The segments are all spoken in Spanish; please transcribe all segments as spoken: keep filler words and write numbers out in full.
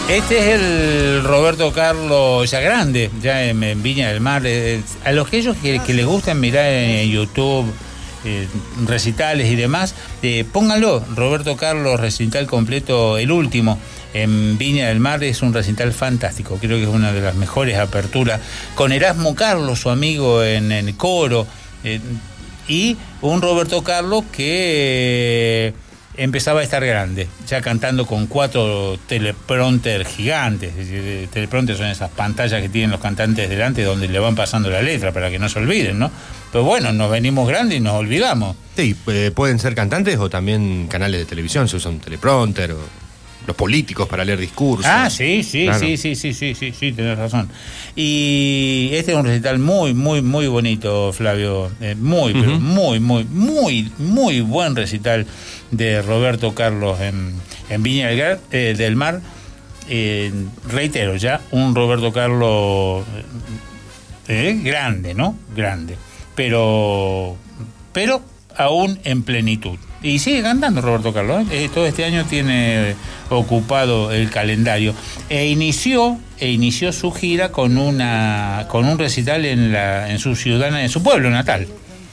Este es el Roberto Carlos ya grande, ya en, en Viña del Mar. Eh, a los que ellos que, que les gustan mirar en YouTube eh, recitales y demás, eh, pónganlo, Roberto Carlos, recital completo, el último, en Viña del Mar. Es un recital fantástico, creo que es una de las mejores aperturas, con Erasmo Carlos, su amigo, en el coro, eh, y un Roberto Carlos que... Eh, empezaba a estar grande, ya cantando con cuatro teleprompter gigantes. Teleprompter son esas pantallas que tienen los cantantes delante donde le van pasando la letra para que no se olviden, ¿no? Pero bueno, nos venimos grandes y nos olvidamos. Sí, eh, pueden ser cantantes o también canales de televisión, se usan teleprompter, o los políticos para leer discursos. Ah, sí, sí, claro. sí, sí, sí, sí, sí, sí, tenés razón. Y este es un recital muy, muy, muy bonito, Flavio. Eh, muy, uh-huh. pero muy, muy, muy, muy buen recital de Roberto Carlos en, en Viña del, eh, del Mar. Eh, reitero, ya un Roberto Carlos eh, grande, ¿no? Grande. Pero, pero aún en plenitud. Y sigue cantando Roberto Carlos, ¿eh? Todo este año tiene ocupado el calendario. E inició, e inició su gira con una con un recital en la en su ciudad, en su pueblo natal.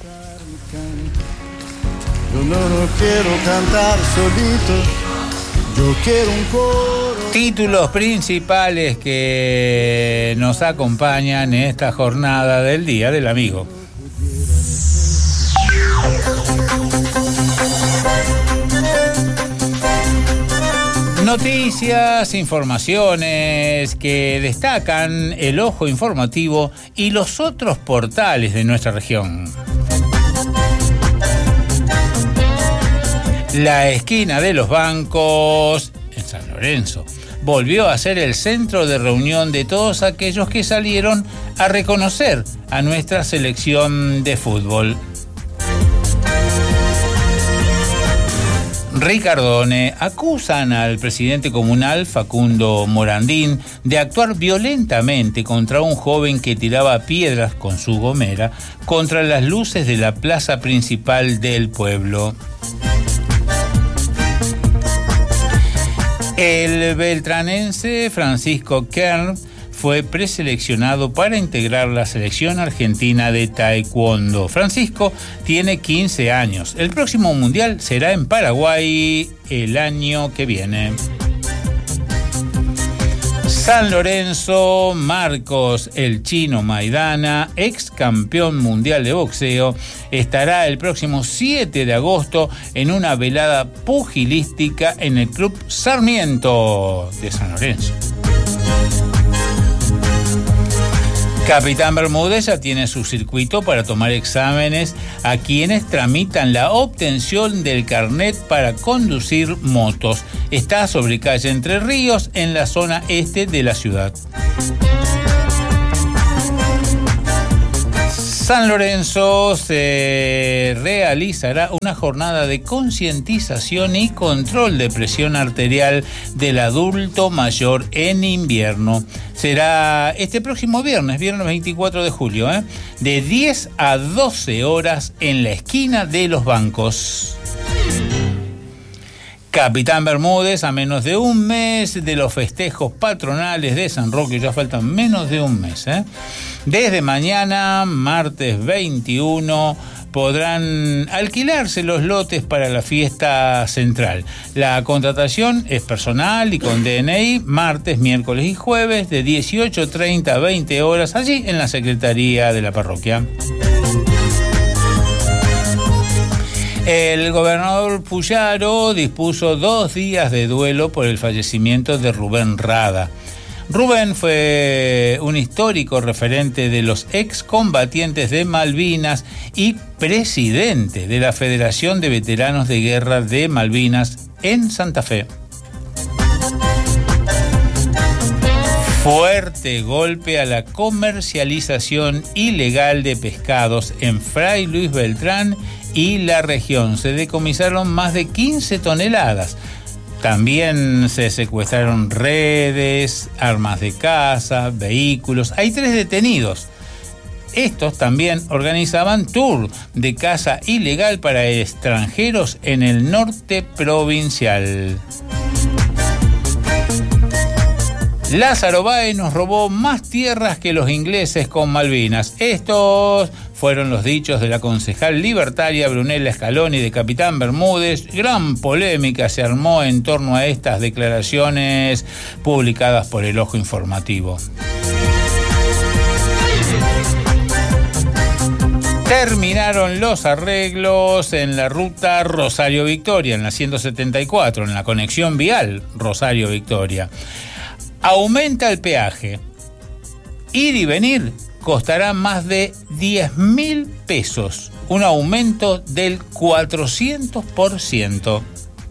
Yo no, no quiero cantar solito, yo quiero un coro. Títulos principales que nos acompañan en esta jornada del Día del Amigo. Noticias, informaciones que destacan el Ojo Informativo y los otros portales de nuestra región. La esquina de los bancos en San Lorenzo volvió a ser el centro de reunión de todos aquellos que salieron a reconocer a nuestra selección de fútbol. Ricardone acusan al presidente comunal Facundo Morandín de actuar violentamente contra un joven que tiraba piedras con su gomera contra las luces de la plaza principal del pueblo. El beltranense Francisco Kern fue preseleccionado para integrar la selección argentina de taekwondo. Francisco tiene quince años. El próximo mundial será en Paraguay el año que viene. San Lorenzo, Marcos el Chino Maidana, ex campeón mundial de boxeo, estará el próximo siete de agosto en una velada pugilística en el Club Sarmiento de San Lorenzo. Capitán Bermúdez ya tiene su circuito para tomar exámenes a quienes tramitan la obtención del carnet para conducir motos. Está sobre calle Entre Ríos, en la zona este de la ciudad. San Lorenzo se realizará una jornada de concientización y control de presión arterial del adulto mayor en invierno. Será este próximo viernes, viernes veinticuatro de julio, ¿eh? de diez a doce horas en la esquina de los bancos. Capitán Bermúdez, a menos de un mes de los festejos patronales de San Roque, ya faltan menos de un mes, ¿eh? Desde mañana, martes veintiuno, podrán alquilarse los lotes para la fiesta central. La contratación es personal y con D N I, martes, miércoles y jueves, de dieciocho treinta a veinte horas, allí en la Secretaría de la Parroquia. El gobernador Puyaro dispuso dos días de duelo por el fallecimiento de Rubén Rada. Rubén fue un histórico referente de los excombatientes de Malvinas y presidente de la Federación de Veteranos de Guerra de Malvinas en Santa Fe. Fuerte golpe a la comercialización ilegal de pescados en Fray Luis Beltrán y la región. Se decomisaron más de quince toneladas. También se secuestraron redes, armas de caza, vehículos. Hay tres detenidos. Estos también organizaban tour de caza ilegal para extranjeros en el norte provincial. Lázaro Báez nos robó más tierras que los ingleses con Malvinas. Estos fueron los dichos de la concejal libertaria Brunella Scaloni de Capitán Bermúdez. Gran polémica se armó en torno a estas declaraciones publicadas por El Ojo Informativo. Terminaron los arreglos en la ruta Rosario-Victoria, en la ciento setenta y cuatro, en la conexión vial Rosario-Victoria. Aumenta el peaje. Ir y venir costará más de diez mil pesos, un aumento del cuatrocientos por ciento.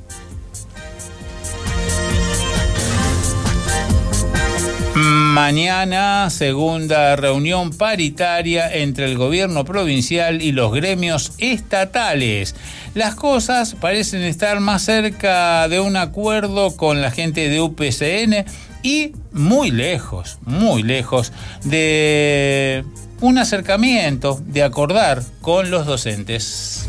Mañana, segunda reunión paritaria entre el gobierno provincial y los gremios estatales. Las cosas parecen estar más cerca de un acuerdo con la gente de U P C N y muy lejos, muy lejos de un acercamiento, de acordar con los docentes.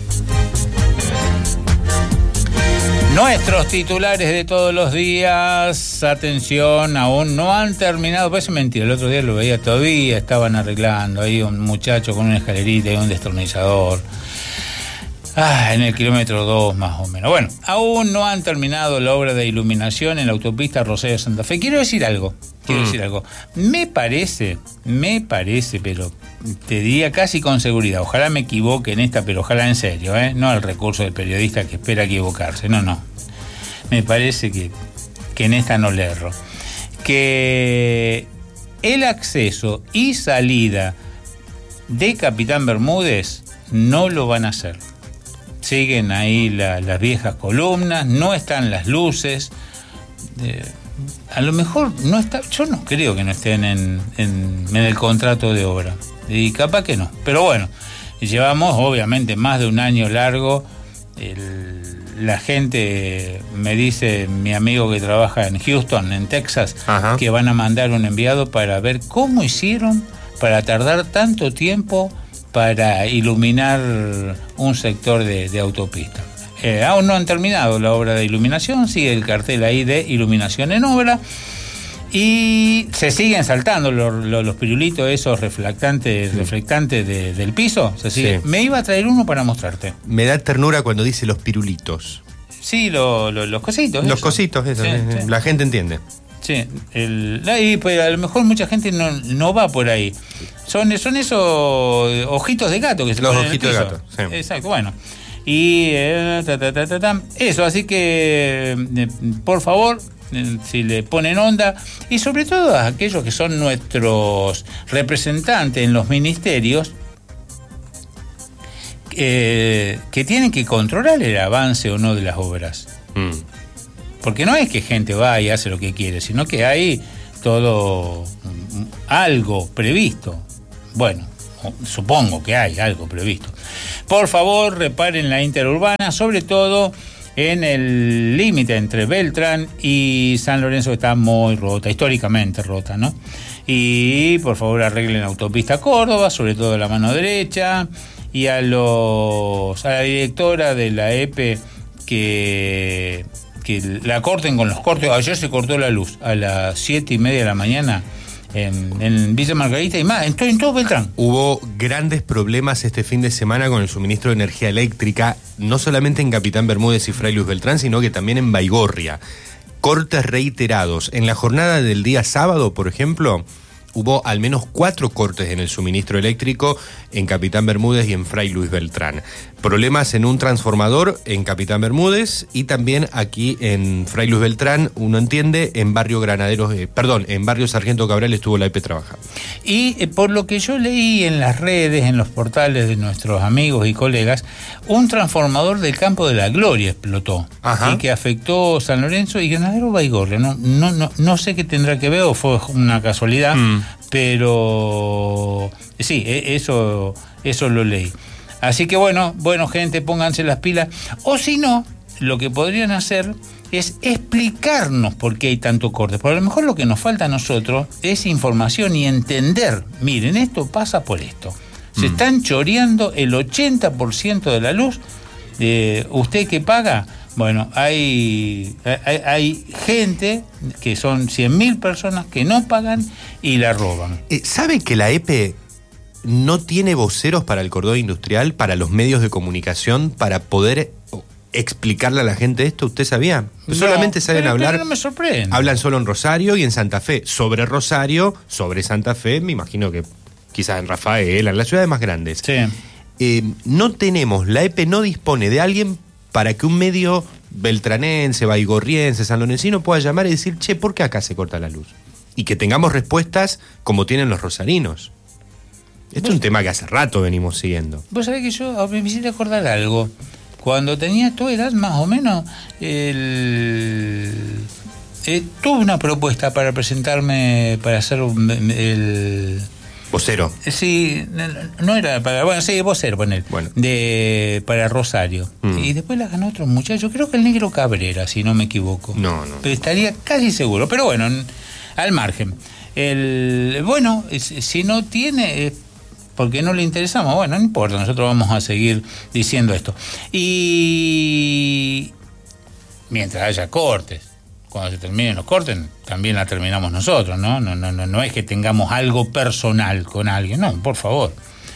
Nuestros titulares de todos los días, atención, aún no han terminado, parece mentira, el otro día lo veía todavía, estaban arreglando ahí un muchacho con una escalerita y un destornillador. Ah, en el kilómetro dos más o menos. Bueno, aún no han terminado la obra de iluminación en la autopista Rosario Santa Fe. Quiero decir algo, quiero mm. decir algo. Me parece, me parece, pero te diría casi con seguridad, ojalá me equivoque en esta, pero ojalá en serio, ¿eh? No al recurso del periodista que espera equivocarse, no, no. Me parece que, que en esta no le erro. Que el acceso y salida de Capitán Bermúdez no lo van a hacer. Siguen ahí la, las viejas columnas, no están las luces. Eh, a lo mejor no está, yo no creo que no estén en, en, en el contrato de obra. Y capaz que no. Pero bueno, llevamos obviamente más de un año largo. El, la gente me dice, mi amigo que trabaja en Houston, en Texas, Ajá. que van a mandar un enviado para ver cómo hicieron para tardar tanto tiempo para iluminar un sector de, de autopista. Eh, aún no han terminado la obra de iluminación, sigue el cartel ahí de iluminación en obra y se siguen saltando los, los, los pirulitos esos reflectantes, sí. reflectantes de, del piso. Se sigue. Sí. Me iba a traer uno para mostrarte. Me da ternura cuando dice los pirulitos. Sí, lo, lo, los cositos. Los eso. cositos, eso. Sí, sí. La gente entiende. Sí, el, ahí, pues, a lo mejor mucha gente no, no va por ahí. Son, son esos ojitos de gato que se Los ponen ojitos en el de piso. gato, sí. Exacto, bueno. Y eh, ta, ta, ta, ta, ta. Eso, así que eh, por favor, eh, si le ponen onda, y sobre todo a aquellos que son nuestros representantes en los ministerios, eh, que tienen que controlar el avance o no de las obras. Mm. Porque no es que gente va y hace lo que quiere, sino que hay todo algo previsto. Bueno, supongo que hay algo previsto. Por favor, reparen la interurbana, sobre todo en el límite entre Beltrán y San Lorenzo, que está muy rota, históricamente rota, ¿no? Y por favor arreglen la autopista Córdoba, sobre todo la mano derecha, y a los a la directora de la E P E que... que la corten con los cortes. Ayer se cortó la luz a las siete y media de la mañana en, en Villa Margarita y más, en todo, en todo Beltrán. Hubo grandes problemas este fin de semana con el suministro de energía eléctrica, no solamente en Capitán Bermúdez y Fray Luis Beltrán, sino que también en Baigorria. Cortes reiterados. En la jornada del día sábado, por ejemplo, hubo al menos cuatro cortes en el suministro eléctrico en Capitán Bermúdez y en Fray Luis Beltrán. Problemas en un transformador en Capitán Bermúdez y también aquí en Fray Luis Beltrán, uno entiende, en Barrio Granaderos, eh, perdón, en Barrio Sargento Cabral estuvo la E P E trabajando. Y eh, por lo que yo leí en las redes, en los portales de nuestros amigos y colegas, un transformador del Campo de la Gloria explotó. Ajá. Y que afectó San Lorenzo y Granadero Baigorria. No, no, no, no sé qué tendrá que ver o fue una casualidad, mm. pero sí, eso, eso lo leí. Así que bueno, bueno gente, pónganse las pilas. O si no, lo que podrían hacer es explicarnos por qué hay tanto corte. Porque a lo mejor lo que nos falta a nosotros es información y entender. Miren, esto pasa por esto. Se mm. están choreando el ochenta por ciento de la luz. Eh, usted que paga Bueno, hay, hay, hay gente que son cien mil personas que no pagan y la roban. Eh, ¿Sabe que la E P E no tiene voceros para el cordón industrial, para los medios de comunicación, para poder explicarle a la gente esto? ¿Usted sabía? No, Solamente salen pero, a hablar. pero no me sorprende. Hablan solo en Rosario y en Santa Fe. Sobre Rosario, sobre Santa Fe, me imagino que quizás en Rafaela, en las ciudades más grandes. Sí. Eh, no tenemos, la E P E no dispone de alguien para que un medio beltranense, baigorriense, sanlorencino pueda llamar y decir, che, ¿por qué acá se corta la luz? Y que tengamos respuestas como tienen los rosarinos. Esto es un tema que hace rato venimos siguiendo. Vos sabés que yo me hiciste acordar algo. Cuando tenía tu edad, más o menos, el... eh, tuve una propuesta para presentarme, para hacer un, el... Vocero. Sí, no era para... Bueno, sí, vocero, poner. Bueno. De, para Rosario. Mm. Y después la ganó otro muchacho, creo que el Negro Cabrera, si no me equivoco. No, no. Pero estaría casi seguro. Pero bueno, al margen. El, bueno, si no tiene... porque no le interesamos, bueno, no importa, nosotros vamos a seguir diciendo esto. Y mientras haya cortes, cuando se terminen los cortes, también la terminamos nosotros, ¿no? No, no, no, no es que tengamos algo personal con alguien, no, por favor.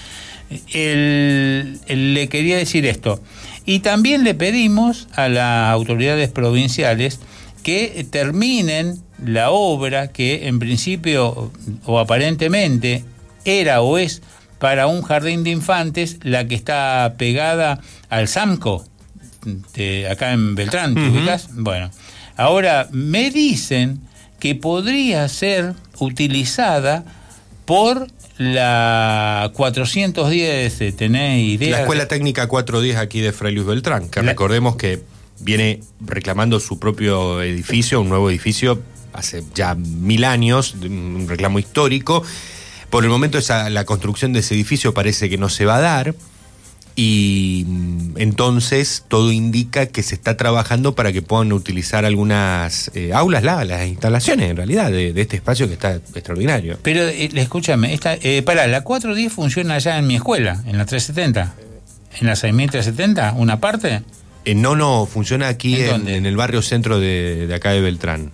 El, el, le quería decir esto. Y también le pedimos a las autoridades provinciales que terminen la obra que en principio o aparentemente era o es para un jardín de infantes, la que está pegada al Samco, de acá en Beltrán, ¿te uh-huh. ubicas? Bueno, ahora me dicen que podría ser utilizada por la cuatrocientos diez, ¿tenés idea? La Escuela Técnica cuatrocientos diez aquí de Fray Luis Beltrán, que la... recordemos que viene reclamando su propio edificio, un nuevo edificio, hace ya mil años, un reclamo histórico. Por el momento esa, la construcción de ese edificio parece que no se va a dar y entonces todo indica que se está trabajando para que puedan utilizar algunas eh, aulas, la, las instalaciones en realidad de, de este espacio que está extraordinario. Pero eh, escúchame, esta, eh, pará, la cuatrocientos diez funciona allá en mi escuela, en la trescientos setenta, en la seis mil trescientos setenta, una parte. Eh, no, no, funciona aquí ¿En, en, en el barrio centro de, de acá de Beltrán.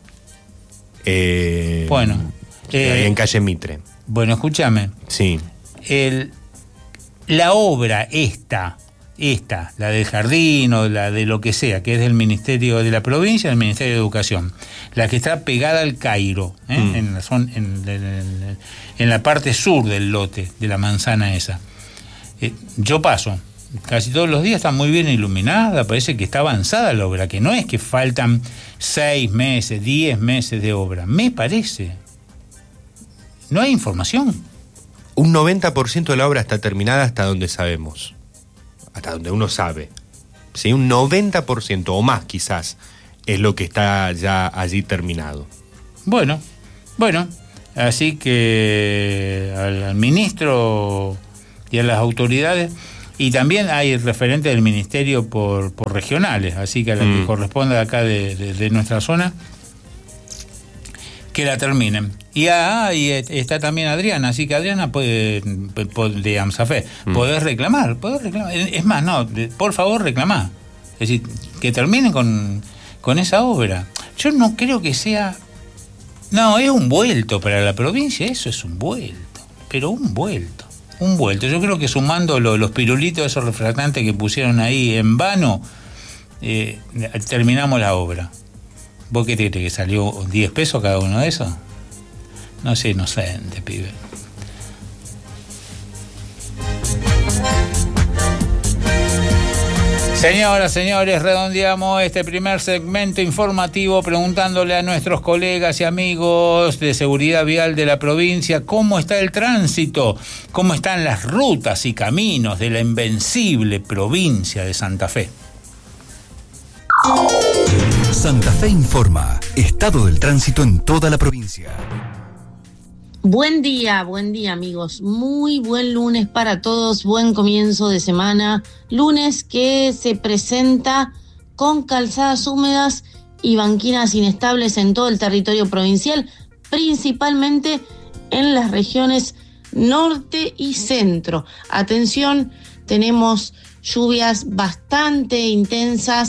Eh, bueno. Eh, ahí en calle Mitre. Bueno, escúchame. Sí. El, la obra esta, esta, la del jardín o la de lo que sea, que es del Ministerio de la Provincia, del Ministerio de Educación, la que está pegada al Cairo, ¿eh? mm. en, la zona, en, en, en la parte sur del lote, de la manzana esa. Eh, yo paso, casi todos los días está muy bien iluminada, parece que está avanzada la obra, que no es que faltan seis meses, diez meses de obra, me parece. No hay información. Un noventa por ciento de la obra está terminada hasta donde sabemos. Hasta donde uno sabe. Sí, un noventa por ciento o más quizás es lo que está ya allí terminado. Bueno, bueno. Así que al, al ministro y a las autoridades, y también hay referente del ministerio por, por regionales, así que a la mm. que corresponde acá de, de, de nuestra zona, que la terminen. Y, ah, y está también Adriana, así que Adriana puede, puede de AMSAFE, mm. podés reclamar, podés reclamar. Es más, no, por favor reclamá. Es decir, que terminen con, con esa obra. Yo no creo que sea... No, es un vuelto para la provincia, eso es un vuelto, pero un vuelto, un vuelto. Yo creo que sumando lo, los pirulitos, esos refractantes que pusieron ahí en vano, eh, terminamos la obra. ¿Vos qué te crees que salió diez pesos cada uno de esos? No sé, inocente, pibe. Señoras, señores, redondeamos este primer segmento informativo preguntándole a nuestros colegas y amigos de seguridad vial de la provincia cómo está el tránsito, cómo están las rutas y caminos de la invencible provincia de Santa Fe. Santa Fe informa, estado del tránsito en toda la provincia. Buen día, buen día amigos, muy buen lunes para todos, buen comienzo de semana, lunes que se presenta con calzadas húmedas y banquinas inestables en todo el territorio provincial, principalmente en las regiones norte y centro. Atención, tenemos lluvias bastante intensas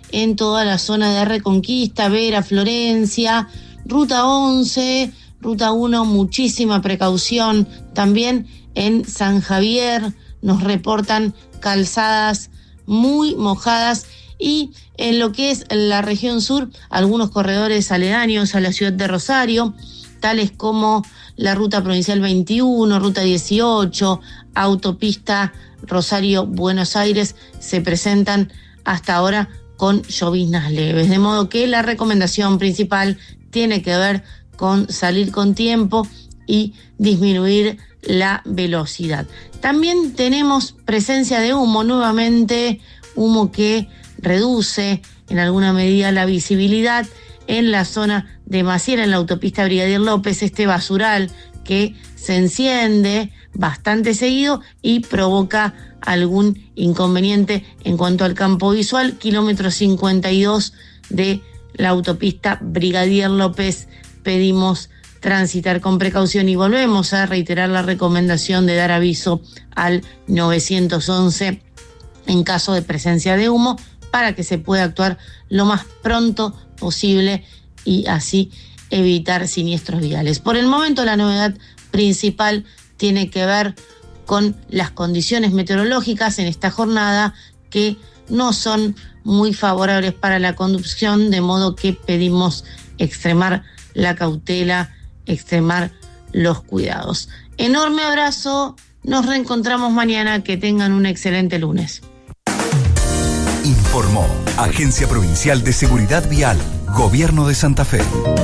en toda la zona de Reconquista, Vera, Florencia, Ruta once, Ruta uno, muchísima precaución. También en San Javier nos reportan calzadas muy mojadas, y en lo que es la región sur, algunos corredores aledaños a la ciudad de Rosario, tales como la ruta provincial veintiuno, ruta dieciocho, autopista Rosario-Buenos Aires, se presentan hasta ahora con lloviznas leves. De modo que la recomendación principal tiene que ver con salir con tiempo y disminuir la velocidad. También tenemos presencia de humo, nuevamente humo que reduce en alguna medida la visibilidad en la zona de Maciel, en la autopista Brigadier López, este basural que se enciende bastante seguido y provoca algún inconveniente en cuanto al campo visual. Kilómetro cincuenta y dos de la autopista Brigadier López, pedimos transitar con precaución y volvemos a reiterar la recomendación de dar aviso al nueve once en caso de presencia de humo, para que se pueda actuar lo más pronto posible y así evitar siniestros viales. Por el momento, la novedad principal tiene que ver con las condiciones meteorológicas en esta jornada, que no son muy favorables para la conducción, de modo que pedimos extremar la cautela, extremar los cuidados. Enorme abrazo, nos reencontramos mañana, que tengan un excelente lunes. Informó Agencia Provincial de Seguridad Vial, Gobierno de Santa Fe.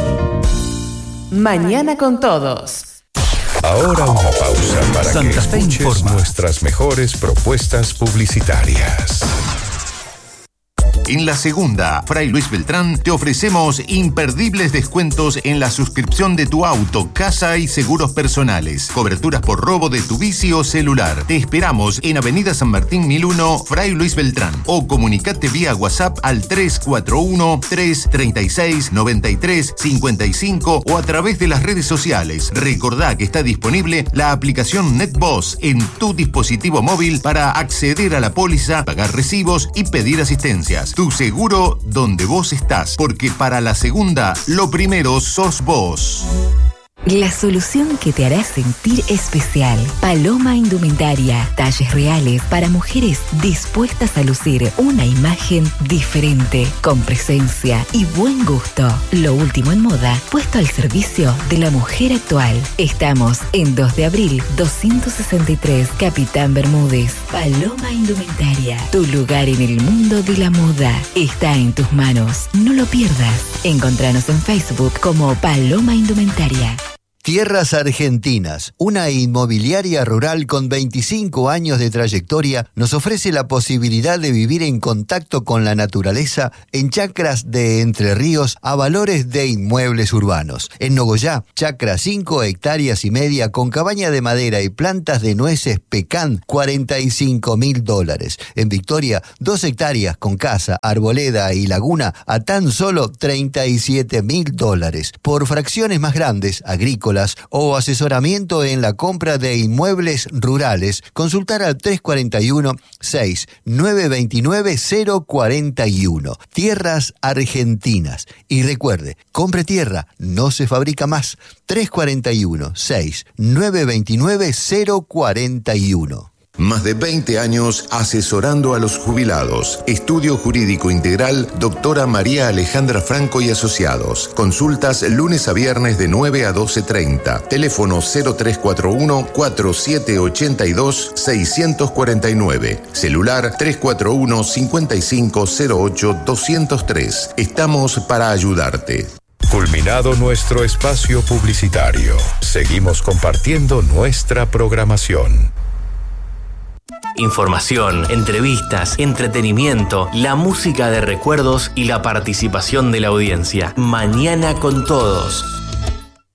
Mañana con todos. Ahora una pausa para Santa que Fe escuches informa. nuestras mejores propuestas publicitarias. En la segunda, Fray Luis Beltrán, te ofrecemos imperdibles descuentos en la suscripción de tu auto, casa y seguros personales. Coberturas por robo de tu bici o celular. Te esperamos en Avenida San Martín mil uno, Fray Luis Beltrán. O comunicate vía WhatsApp al tres cuatro uno, tres tres seis, nueve tres cinco cinco o a través de las redes sociales. Recordá que está disponible la aplicación NetBoss en tu dispositivo móvil para acceder a la póliza, pagar recibos y pedir asistencias. Tu seguro donde vos estás, porque para la segunda, lo primero sos vos. La solución que te hará sentir especial. Paloma Indumentaria. Talles reales para mujeres dispuestas a lucir una imagen diferente, con presencia y buen gusto. Lo último en moda, puesto al servicio de la mujer actual. Estamos en dos de abril, doscientos sesenta y tres, Capitán Bermúdez. Paloma Indumentaria. Tu lugar en el mundo de la moda está en tus manos. No lo pierdas. Encontranos en Facebook como Paloma Indumentaria. Tierras Argentinas, una inmobiliaria rural con veinticinco años de trayectoria, nos ofrece la posibilidad de vivir en contacto con la naturaleza en chacras de Entre Ríos a valores de inmuebles urbanos. En Nogoyá, chacra cinco hectáreas y media con cabaña de madera y plantas de nueces pecan, cuarenta y cinco mil dólares. En Victoria, dos hectáreas con casa, arboleda y laguna a tan solo treinta y siete mil dólares. Por fracciones más grandes, agrícolas, o asesoramiento en la compra de inmuebles rurales, consultar al tres cuatro uno, seis nueve dos nueve, cero cuatro uno. Tierras Argentinas. Y recuerde, compre tierra, no se fabrica más. tres cuatro uno, seis nueve dos nueve, cero cuatro uno. Más de veinte años asesorando a los jubilados. Estudio Jurídico Integral, doctora María Alejandra Franco y Asociados. Consultas lunes a viernes de nueve a doce treinta. Teléfono cero tres cuatro uno, cuatro siete ocho dos, seis cuatro nueve. Celular tres cuatro uno, cinco cinco cero ocho, dos cero tres. Estamos para ayudarte. Culminado nuestro espacio publicitario, seguimos compartiendo nuestra programación. Información, entrevistas, entretenimiento, la música de recuerdos y la participación de la audiencia. Mañana con todos.